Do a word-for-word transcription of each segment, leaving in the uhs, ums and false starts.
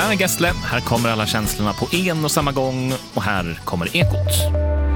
Per Gessle, här kommer alla känslorna på en och samma gång och här kommer Ekot.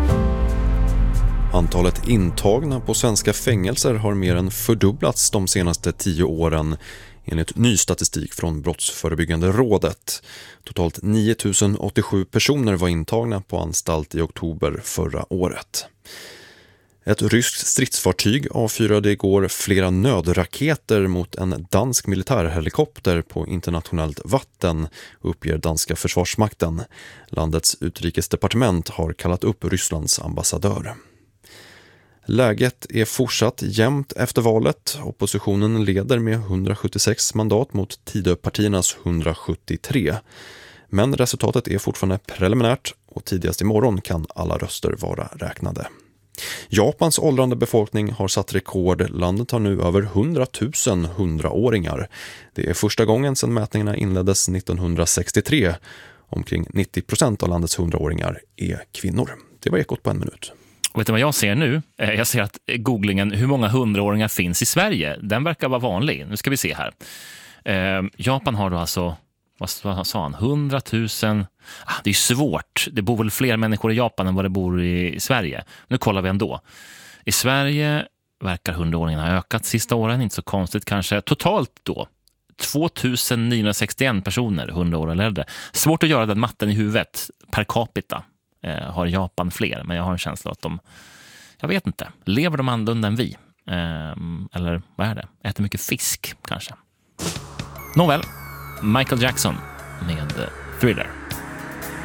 Antalet intagna på svenska fängelser har mer än fördubblats de senaste tio åren enligt ny statistik från Brottsförebyggande rådet. Totalt nio tusen åttiosju personer var intagna på anstalt i oktober förra året. Ett ryskt stridsfartyg avfyrade igår flera nödraketer mot en dansk militärhelikopter på internationellt vatten, uppger danska försvarsmakten. Landets utrikesdepartement har kallat upp Rysslands ambassadör. Läget är fortsatt jämnt efter valet. Oppositionen leder med hundrasjuttiosex mandat mot Tidöpartiernas hundrasjuttiotre. Men resultatet är fortfarande preliminärt och tidigast imorgon kan alla röster vara räknade. Japans åldrande befolkning har satt rekord. Landet har nu över hundratusen hundraåringar. Det är första gången sedan mätningarna inleddes nittonhundrasextiotre. Omkring nittio procent av landets hundraåringar är kvinnor. Det var Ekot på en minut. Och vet du vad jag ser nu? Jag ser att googlingen hur många hundraåringar finns i Sverige, den verkar vara vanlig. Nu ska vi se här. Eh, Japan har då alltså, vad sa han, hundratusen. Ah, det är svårt. Det bor väl fler människor i Japan än vad det bor i Sverige. Nu kollar vi ändå. I Sverige verkar hundraåringarna ha ökat sista åren. Inte så konstigt kanske. Totalt då tvåtusen niohundrasextioen personer, hundra år eller äldre. Svårt att göra den matten i huvudet per capita. Har Japan fler, men jag har en känsla att de, jag vet inte, lever de annorlunda än vi? Ehm, eller vad är det? Äter mycket fisk kanske. Nåväl, Michael Jackson med Thriller.